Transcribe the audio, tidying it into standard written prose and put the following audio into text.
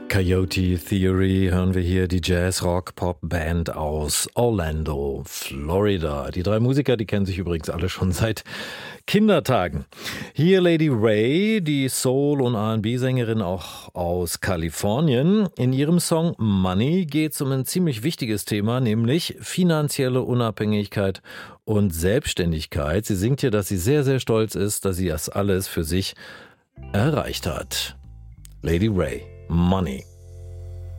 Coyote Theory hören wir hier, die Jazz-Rock-Pop-Band aus Orlando, Florida. Die drei Musiker, die kennen sich übrigens alle schon seit Kindertagen. Hier Lady Ray, die Soul- und R&B-Sängerin auch aus Kalifornien. In ihrem Song Money geht es um ein ziemlich wichtiges Thema, nämlich finanzielle Unabhängigkeit und Selbstständigkeit. Sie singt hier, dass sie sehr, sehr stolz ist, dass sie das alles für sich erreicht hat. Lady Ray, Money.